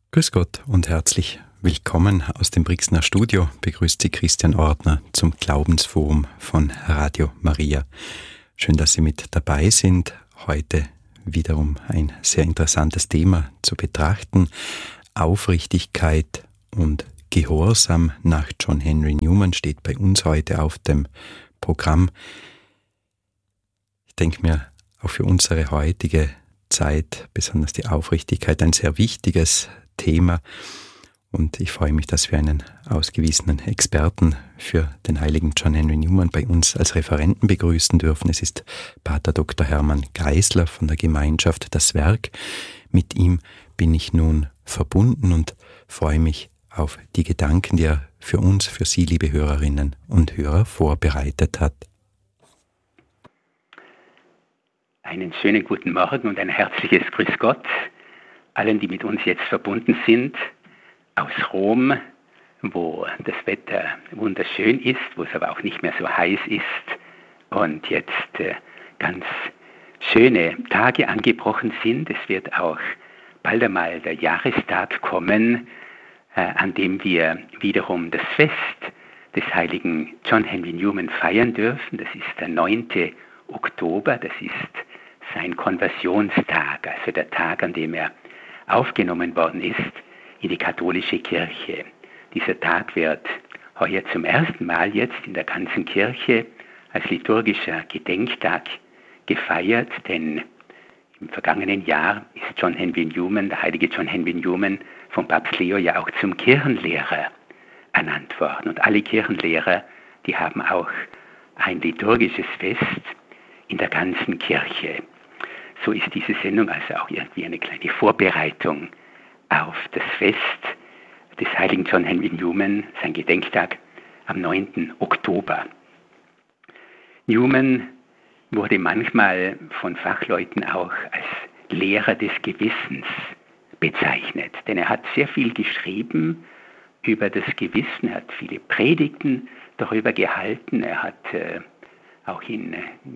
Grüß Gott und herzlich willkommen aus dem Brixner Studio. Begrüßt Sie Christian Ortner zum Glaubensforum von Radio Maria. Schön, dass Sie mit dabei sind. Heute wiederum ein sehr interessantes Thema zu betrachten. Aufrichtigkeit und Gehorsam nach John Henry Newman steht bei uns heute auf dem Programm. Ich denke mir, auch für unsere heutige Zeit, besonders die Aufrichtigkeit, ein sehr wichtiges Thema. Und ich freue mich, dass wir einen ausgewiesenen Experten für den heiligen John Henry Newman bei uns als Referenten begrüßen dürfen. Es ist Pater Dr. Hermann Geisler von der Gemeinschaft Das Werk. Mit ihm bin ich nun verbunden und freue mich auf die Gedanken, die er für uns, für Sie, liebe Hörerinnen und Hörer, vorbereitet hat. Einen schönen guten Morgen und ein herzliches Grüß Gott allen, die mit uns jetzt verbunden sind, aus Rom, wo das Wetter wunderschön ist, wo es aber auch nicht mehr so heiß ist und jetzt ganz schöne Tage angebrochen sind. Es wird auch bald einmal der Jahrestag kommen, an dem wir wiederum das Fest des heiligen John Henry Newman feiern dürfen. Das ist der 9. Oktober, das ist sein Konversionstag, also der Tag, an dem er aufgenommen worden ist in die katholische Kirche. Dieser Tag wird heuer zum ersten Mal jetzt in der ganzen Kirche als liturgischer Gedenktag gefeiert, denn im vergangenen Jahr ist John Henry Newman, der heilige John Henry Newman, von Papst Leo ja auch zum Kirchenlehrer ernannt worden. Und alle Kirchenlehrer, die haben auch ein liturgisches Fest in der ganzen Kirche. So ist diese Sendung also auch irgendwie eine kleine Vorbereitung auf das Fest des heiligen John Henry Newman, sein Gedenktag am 9. Oktober. Newman wurde manchmal von Fachleuten auch als Lehrer des Gewissens bezeichnet, denn er hat sehr viel geschrieben über das Gewissen, er hat viele Predigten darüber gehalten, er hat auch in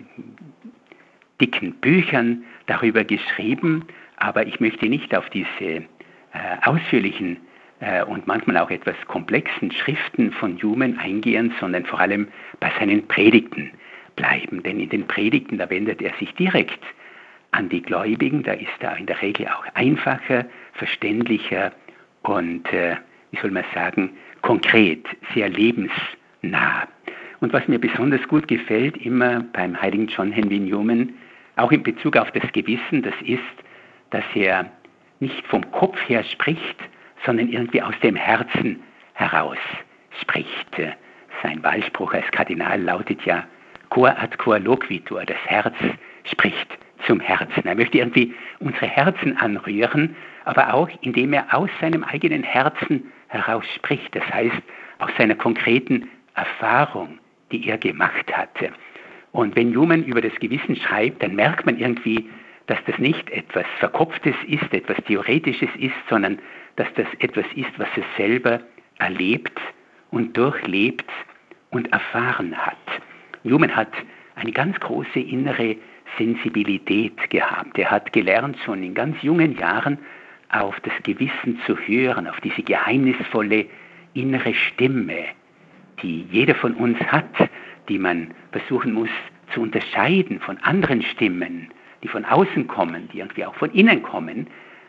dicken Büchern darüber geschrieben, aber ich möchte nicht auf diese ausführlichen und manchmal auch etwas komplexen Schriften von Newman eingehen, sondern vor allem bei seinen Predigten bleiben. Denn in den Predigten, da wendet er sich direkt an die Gläubigen, da ist er in der Regel auch einfacher, verständlicher und, wie soll man sagen, konkret, sehr lebensnah. Und was mir besonders gut gefällt, immer beim heiligen John Henry Newman, auch in Bezug auf das Gewissen, das ist, dass er nicht vom Kopf her spricht, sondern irgendwie aus dem Herzen heraus spricht. Sein Wahlspruch als Kardinal lautet ja, cor ad cor loquitur, das Herz spricht zum Herzen. Er möchte irgendwie unsere Herzen anrühren, aber auch indem er aus seinem eigenen Herzen heraus spricht, das heißt aus seiner konkreten Erfahrung, die er gemacht hatte. Und wenn Newman über das Gewissen schreibt, dann merkt man irgendwie, dass das nicht etwas Verkopftes ist, etwas Theoretisches ist, sondern dass das etwas ist, was er selber erlebt und durchlebt und erfahren hat. Newman hat eine ganz große innere Sensibilität gehabt. Er hat gelernt, schon in ganz jungen Jahren auf das Gewissen zu hören, auf diese geheimnisvolle innere Stimme, die jeder von uns hat, die man versuchen muss zu unterscheiden von anderen Stimmen, die von außen kommen, die irgendwie auch von innen kommen.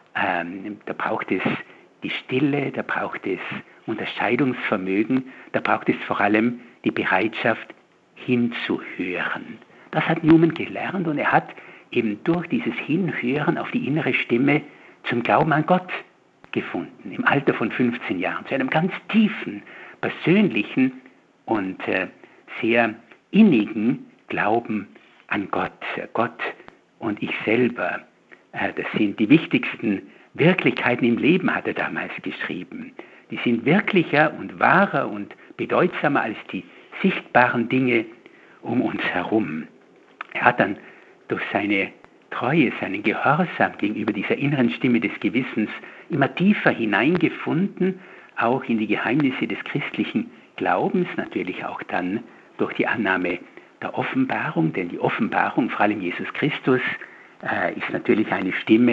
Da braucht es die Stille, da braucht es Unterscheidungsvermögen, da braucht es vor allem die Bereitschaft hinzuhören. Das hat Newman gelernt und er hat eben durch dieses Hinhören auf die innere Stimme zum Glauben an Gott gefunden, im Alter von 15 Jahren, zu einem ganz tiefen, persönlichen und sehr innigen Glauben an Gott. Gott und ich selber, das sind die wichtigsten Wirklichkeiten im Leben, hat er damals geschrieben. Die sind wirklicher und wahrer und bedeutsamer als die sichtbaren Dinge um uns herum. Er hat dann durch seine Treue, seinen Gehorsam gegenüber dieser inneren Stimme des Gewissens immer tiefer hineingefunden, auch in die Geheimnisse des christlichen Glaubens, natürlich auch dann durch die Annahme der Offenbarung, denn die Offenbarung, vor allem Jesus Christus, ist natürlich eine Stimme,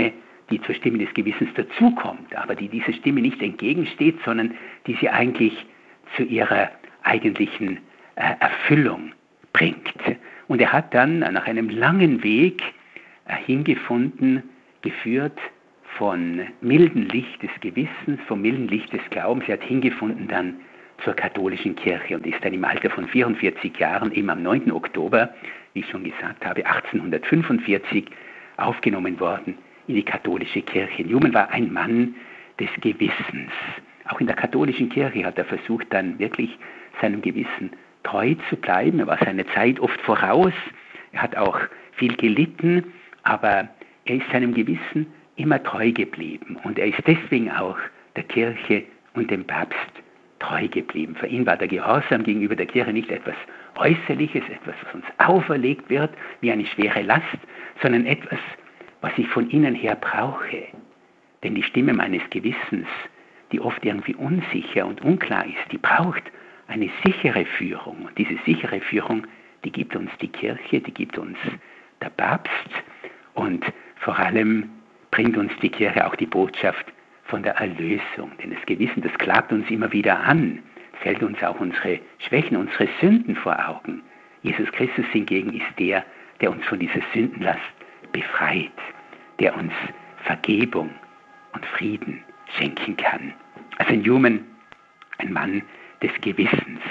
die zur Stimme des Gewissens dazukommt, aber die dieser Stimme nicht entgegensteht, sondern die sie eigentlich zu ihrer eigentlichen Erfüllung bringt. Und er hat dann nach einem langen Weg hingefunden, geführt von milden Licht des Gewissens, vom milden Licht des Glaubens. Er hat hingefunden dann zur katholischen Kirche und ist dann im Alter von 44 Jahren, eben am 9. Oktober, wie ich schon gesagt habe, 1845 aufgenommen worden in die katholische Kirche. Newman war ein Mann des Gewissens. Auch in der katholischen Kirche hat er versucht, dann wirklich seinem Gewissen treu zu bleiben. Er war seiner Zeit oft voraus. Er hat auch viel gelitten, aber er ist seinem Gewissen immer treu geblieben. Und er ist deswegen auch der Kirche und dem Papst treu geblieben. Für ihn war der Gehorsam gegenüber der Kirche nicht etwas Äußerliches, etwas, was uns auferlegt wird, wie eine schwere Last, sondern etwas, was ich von innen her brauche. Denn die Stimme meines Gewissens, die oft irgendwie unsicher und unklar ist, die braucht eine sichere Führung. Und diese sichere Führung, die gibt uns die Kirche, die gibt uns der Papst und vor allem bringt uns die Kirche auch die Botschaft von der Erlösung. Denn das Gewissen, das klagt uns immer wieder an. Es hält uns auch unsere Schwächen, unsere Sünden vor Augen. Jesus Christus hingegen ist der uns von dieser Sündenlast befreit, der uns Vergebung und Frieden schenken kann. Also Newman, ein Mann des Gewissens.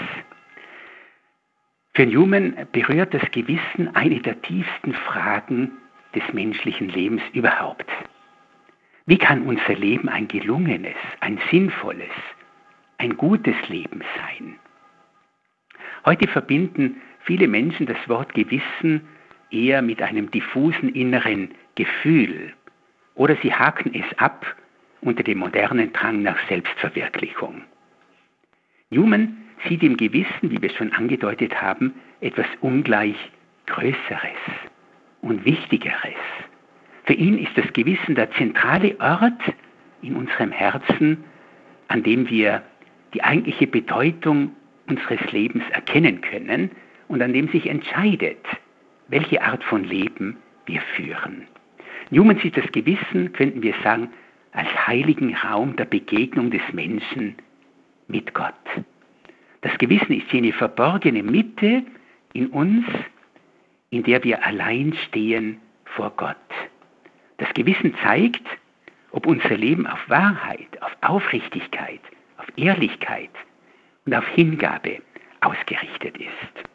Für Newman berührt das Gewissen eine der tiefsten Fragen des menschlichen Lebens überhaupt. Wie kann unser Leben ein gelungenes, ein sinnvolles, ein gutes Leben sein? Heute verbinden viele Menschen das Wort Gewissen eher mit einem diffusen inneren Gefühl oder sie haken es ab unter dem modernen Drang nach Selbstverwirklichung. Newman sieht im Gewissen, wie wir schon angedeutet haben, etwas ungleich Größeres und Wichtigeres. Für ihn ist das Gewissen der zentrale Ort in unserem Herzen, an dem wir die eigentliche Bedeutung unseres Lebens erkennen können und an dem sich entscheidet, welche Art von Leben wir führen. Newman sieht das Gewissen, könnten wir sagen, als heiligen Raum der Begegnung des Menschen mit Gott. Das Gewissen ist jene verborgene Mitte in uns, in der wir allein stehen vor Gott. Das Gewissen zeigt, ob unser Leben auf Wahrheit, auf Aufrichtigkeit, auf Ehrlichkeit und auf Hingabe ausgerichtet ist.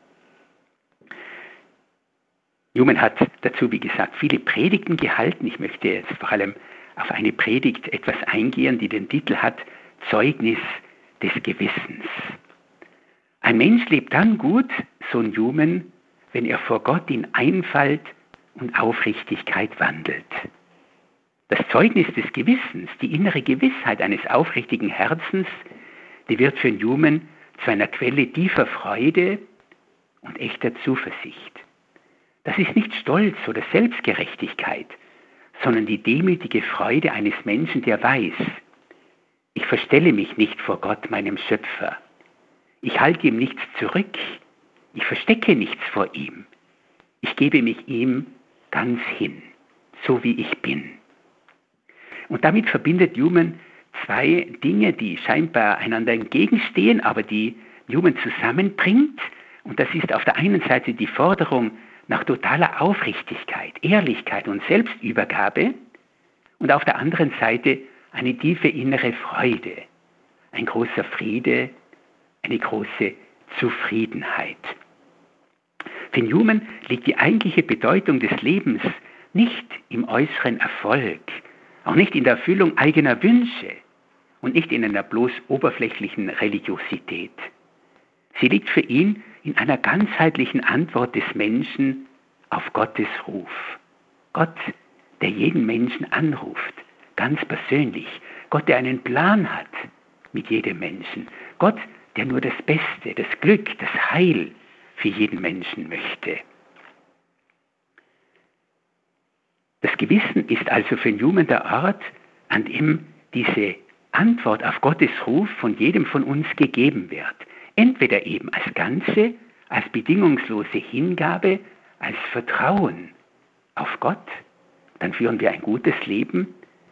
Newman hat dazu, wie gesagt, viele Predigten gehalten. Ich möchte jetzt vor allem auf eine Predigt etwas eingehen, die den Titel hat, Zeugnis des Gewissens. Ein Mensch lebt dann gut, so Newman, wenn er vor Gott in Einfalt und Aufrichtigkeit wandelt. Das Zeugnis des Gewissens, die innere Gewissheit eines aufrichtigen Herzens, die wird für Newman zu einer Quelle tiefer Freude und echter Zuversicht. Das ist nicht Stolz oder Selbstgerechtigkeit, sondern die demütige Freude eines Menschen, der weiß, ich verstelle mich nicht vor Gott, meinem Schöpfer. Ich halte ihm nichts zurück. Ich verstecke nichts vor ihm. Ich gebe mich ihm ganz hin, so wie ich bin. Und damit verbindet Newman zwei Dinge, die scheinbar einander entgegenstehen, aber die Newman zusammenbringt. Und das ist auf der einen Seite die Forderung nach totaler Aufrichtigkeit, Ehrlichkeit und Selbstübergabe und auf der anderen Seite eine tiefe innere Freude, ein großer Friede, eine große Zufriedenheit. Für Newman liegt die eigentliche Bedeutung des Lebens nicht im äußeren Erfolg, auch nicht in der Erfüllung eigener Wünsche und nicht in einer bloß oberflächlichen Religiosität. Sie liegt für ihn in einer ganzheitlichen Antwort des Menschen auf Gottes Ruf. Gott, der jeden Menschen anruft, ganz persönlich. Gott, der einen Plan hat mit jedem Menschen. Gott, der nur das Beste, das Glück, das Heil für jeden Menschen möchte. Das Gewissen ist also für Newman der Ort, an dem diese Antwort auf Gottes Ruf von jedem von uns gegeben wird. Entweder eben als Ganze, als bedingungslose Hingabe, als Vertrauen auf Gott, dann führen wir ein gutes Leben,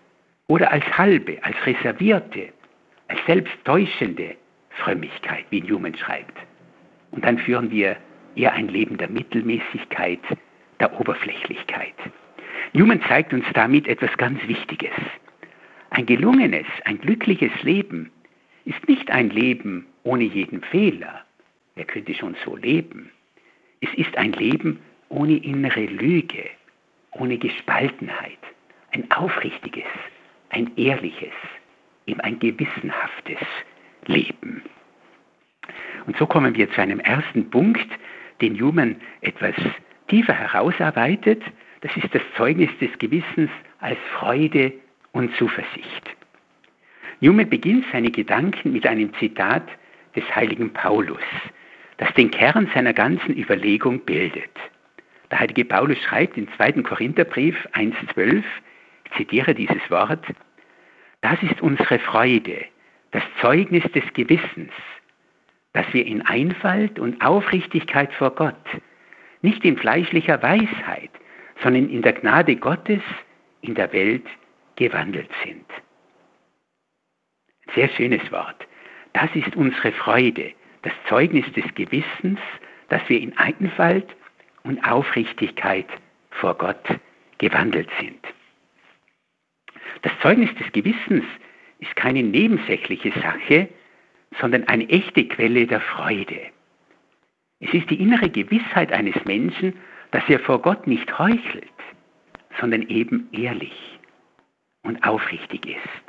oder als halbe, als reservierte, als selbsttäuschende Frömmigkeit, wie Newman schreibt. Und dann führen wir eher ein Leben der Mittelmäßigkeit, der Oberflächlichkeit. Newman zeigt uns damit etwas ganz Wichtiges. Ein gelungenes, ein glückliches Leben ist nicht ein Leben ohne jeden Fehler. Wer könnte schon so leben? Es ist ein Leben ohne innere Lüge, ohne Gespaltenheit, ein aufrichtiges, ein ehrliches, eben ein gewissenhaftes Leben. Und so kommen wir zu einem ersten Punkt, den Newman etwas tiefer herausarbeitet. Das ist das Zeugnis des Gewissens als Freude und Zuversicht. Newman beginnt seine Gedanken mit einem Zitat des heiligen Paulus, das den Kern seiner ganzen Überlegung bildet. Der heilige Paulus schreibt im 2. Korintherbrief 1,12, ich zitiere dieses Wort: Das ist unsere Freude, das Zeugnis des Gewissens, dass wir in Einfalt und Aufrichtigkeit vor Gott, nicht in fleischlicher Weisheit, sondern in der Gnade Gottes in der Welt gewandelt sind. Sehr schönes Wort. Das ist unsere Freude, das Zeugnis des Gewissens, dass wir in Einfalt und Aufrichtigkeit vor Gott gewandelt sind. Das Zeugnis des Gewissens ist keine nebensächliche Sache, sondern eine echte Quelle der Freude. Es ist die innere Gewissheit eines Menschen, dass er vor Gott nicht heuchelt, sondern eben ehrlich und aufrichtig ist.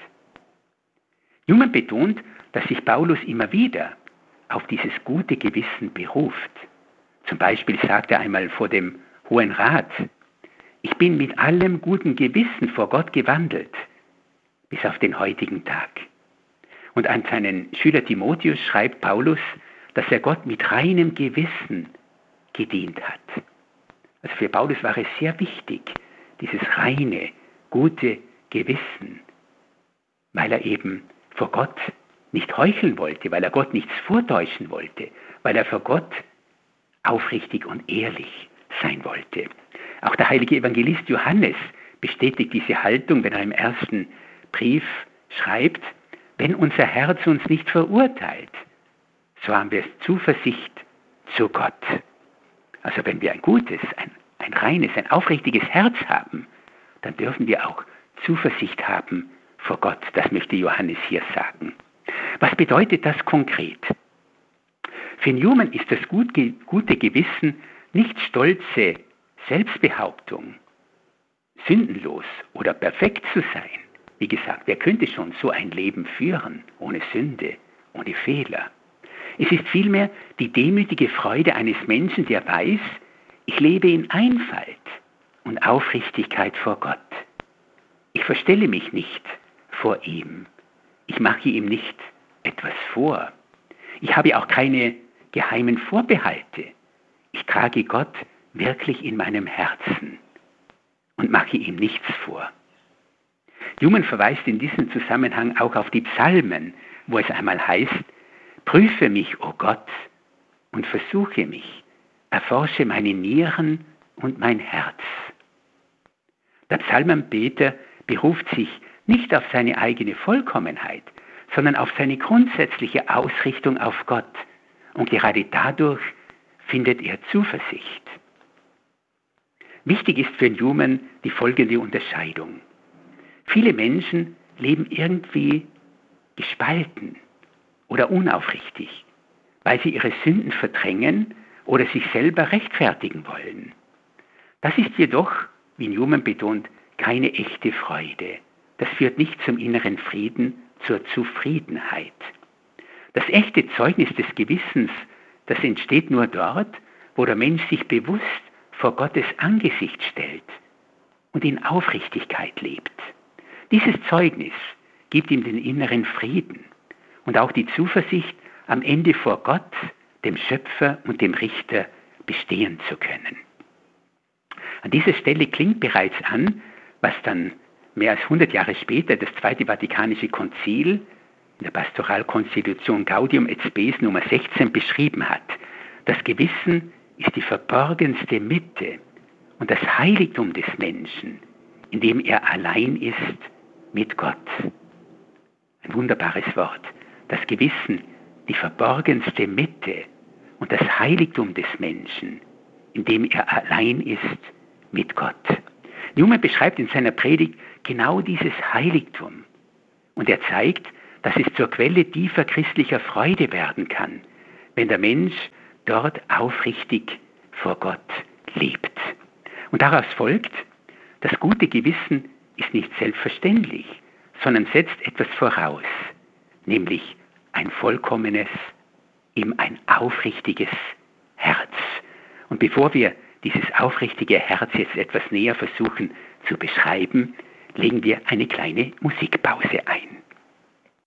Newman betont, dass sich Paulus immer wieder auf dieses gute Gewissen beruft. Zum Beispiel sagt er einmal vor dem Hohen Rat: Ich bin mit allem guten Gewissen vor Gott gewandelt, bis auf den heutigen Tag. Und an seinen Schüler Timotheus schreibt Paulus, dass er Gott mit reinem Gewissen gedient hat. Also für Paulus war es sehr wichtig, dieses reine, gute Gewissen, weil er eben vor Gott nicht heucheln wollte, weil er Gott nichts vortäuschen wollte, weil er vor Gott aufrichtig und ehrlich sein wollte. Auch der heilige Evangelist Johannes bestätigt diese Haltung, wenn er im ersten Brief schreibt: Wenn unser Herz uns nicht verurteilt, so haben wir Zuversicht zu Gott. Also wenn wir ein gutes, ein reines, ein aufrichtiges Herz haben, dann dürfen wir auch Zuversicht haben vor Gott. Das möchte Johannes hier sagen. Was bedeutet das konkret? Für Newman ist das gute Gewissen nicht stolze Selbstbehauptung, sündenlos oder perfekt zu sein. Wie gesagt, wer könnte schon so ein Leben führen, ohne Sünde, ohne Fehler? Es ist vielmehr die demütige Freude eines Menschen, der weiß, ich lebe in Einfalt und Aufrichtigkeit vor Gott. Ich verstelle mich nicht vor ihm. Ich mache ihm nicht etwas vor. Ich habe auch keine geheimen Vorbehalte. Ich trage Gott wirklich in meinem Herzen und mache ihm nichts vor. Newman verweist in diesem Zusammenhang auch auf die Psalmen, wo es einmal heißt: Prüfe mich, o Gott, und versuche mich, erforsche meine Nieren und mein Herz. Der Psalmenbeter beruft sich nicht auf seine eigene Vollkommenheit, sondern auf seine grundsätzliche Ausrichtung auf Gott. Und gerade dadurch findet er Zuversicht. Wichtig ist für Newman die folgende Unterscheidung. Viele Menschen leben irgendwie gespalten oder unaufrichtig, weil sie ihre Sünden verdrängen oder sich selber rechtfertigen wollen. Das ist jedoch, wie Newman betont, keine echte Freude. Das führt nicht zum inneren Frieden, zur Zufriedenheit. Das echte Zeugnis des Gewissens, das entsteht nur dort, wo der Mensch sich bewusst vor Gottes Angesicht stellt und in Aufrichtigkeit lebt. Dieses Zeugnis gibt ihm den inneren Frieden und auch die Zuversicht, am Ende vor Gott, dem Schöpfer und dem Richter, bestehen zu können. An dieser Stelle klingt bereits an, was dann mehr als 100 Jahre später das Zweite Vatikanische Konzil in der Pastoralkonstitution Gaudium et Spes Nummer 16 beschrieben hat. Das Gewissen ist die verborgenste Mitte und das Heiligtum des Menschen, in dem er allein ist mit Gott. Ein wunderbares Wort. Das Gewissen, die verborgenste Mitte und das Heiligtum des Menschen, in dem er allein ist mit Gott. Newman beschreibt in seiner Predigt genau dieses Heiligtum. Und er zeigt, dass es zur Quelle tiefer christlicher Freude werden kann, wenn der Mensch dort aufrichtig vor Gott lebt. Und daraus folgt, das gute Gewissen ist nicht selbstverständlich, sondern setzt etwas voraus, nämlich ein vollkommenes, eben ein aufrichtiges Herz. Und bevor wir dieses aufrichtige Herz jetzt etwas näher versuchen zu beschreiben, legen wir eine kleine Musikpause ein.